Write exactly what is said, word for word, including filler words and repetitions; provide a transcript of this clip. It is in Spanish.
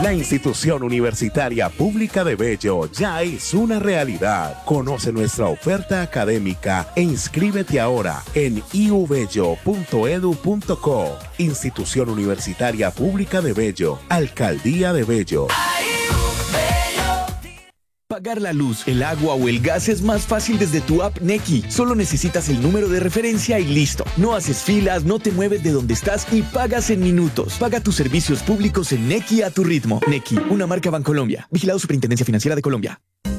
La institución universitaria pública de Bello ya es una realidad. Conoce nuestra oferta académica e inscríbete ahora en i u bello punto e d u punto co. Institución Universitaria Pública de Bello, Alcaldía de Bello. Pagar la luz, el agua o el gas es más fácil desde tu app Nequi. Solo necesitas el número de referencia y listo. No haces filas, no te mueves de donde estás y pagas en minutos. Paga tus servicios públicos en Nequi a tu ritmo. Nequi, una marca Bancolombia. Vigilado Superintendencia Financiera de Colombia.